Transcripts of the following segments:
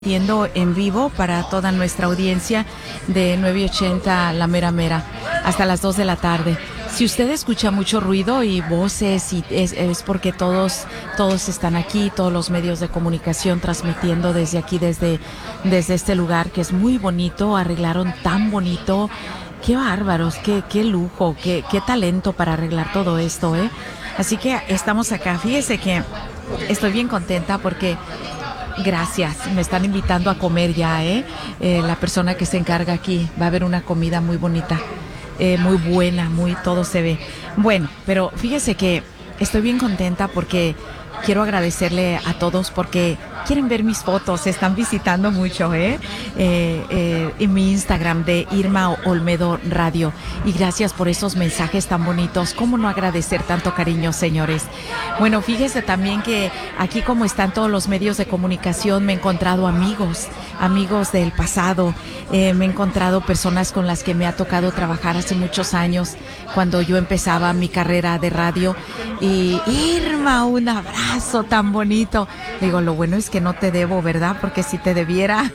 Transmitiendo en vivo para toda nuestra audiencia de 980 La Mera Mera hasta las 2 de la tarde. Si usted escucha mucho ruido y voces, y es porque todos están aquí, todos los medios de comunicación transmitiendo desde aquí, desde este lugar que es muy bonito, arreglaron tan bonito. Qué bárbaros, qué lujo, qué talento para arreglar todo esto, ¿eh? Así que estamos acá. Fíjese que estoy bien contenta porque gracias, me están invitando a comer ya, la persona que se encarga aquí, va a haber una comida muy bonita, muy buena, todo se ve. Bueno, pero fíjese que estoy bien contenta porque quiero agradecerle a todos porque quieren ver mis fotos, se están visitando mucho, en mi Instagram de Irma Olmedo Radio. Y gracias por esos mensajes tan bonitos. ¿Cómo no agradecer tanto cariño, señores? Bueno, fíjese también que aquí, como están todos los medios de comunicación, me he encontrado amigos del pasado, me he encontrado personas con las que me ha tocado trabajar hace muchos años, cuando yo empezaba mi carrera de radio. Y Irma, un abrazo tan bonito. Digo, lo bueno es que no te debo, ¿verdad? Porque si te debiera,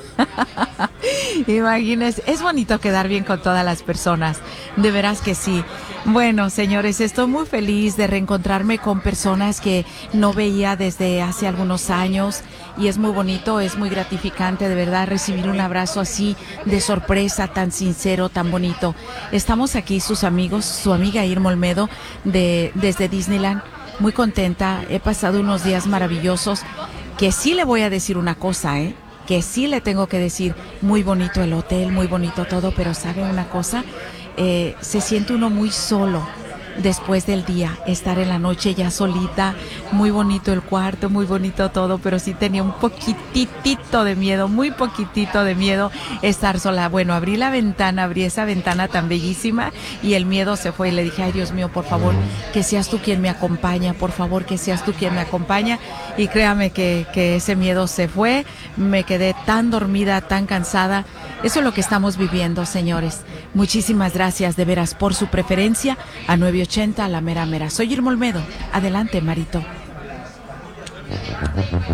imagínese, es bonito quedar bien con todas las personas, de veras que sí. Bueno, señores, estoy muy feliz de reencontrarme con personas que no veía desde hace algunos años y es muy bonito, es muy gratificante, de verdad, recibir un abrazo así de sorpresa, tan sincero, tan bonito. Estamos aquí, sus amigos, su amiga Irma Olmedo desde Disneyland, muy contenta, he pasado unos días maravillosos, que sí le voy a decir una cosa, que sí le tengo que decir, muy bonito el hotel, muy bonito todo, pero ¿sabe una cosa? Se siente uno muy solo después del día, estar en la noche ya solita, muy bonito el cuarto, muy bonito todo, pero sí tenía un poquitito de miedo, muy poquitito de miedo estar sola. Bueno, abrí esa ventana tan bellísima y el miedo se fue y le dije, ay Dios mío, por favor, que seas tú quien me acompaña, por favor, que seas tú quien me acompaña. Y créame que ese miedo se fue, me quedé tan dormida, tan cansada. Eso es lo que estamos viviendo, señores. Muchísimas gracias de veras por su preferencia a 980 La Mera Mera. Soy Irma Olmedo. Adelante, Marito.